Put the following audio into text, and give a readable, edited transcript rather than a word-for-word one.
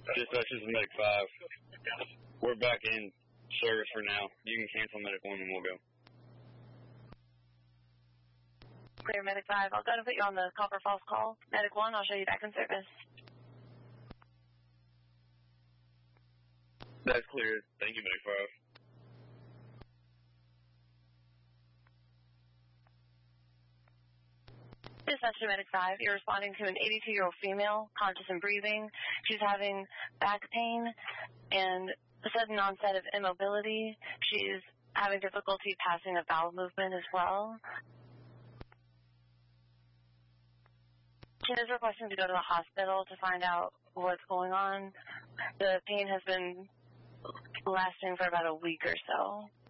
Dispatch, this is Medic 5. We're back in service for now. You can cancel Medic 1 and we'll go. Clear, Medic 5. I'll go to put you on the Copper Falls call. Medic 1, I'll show you back in service. That's clear. Thank you, Medic 5. Dispatch to Medic 5. You're responding to an 82-year-old female, conscious and breathing. She's having back pain and a sudden onset of immobility. She's having difficulty passing a bowel movement as well. She is requesting to go to the hospital to find out what's going on. The pain has been lasting for about a week or so.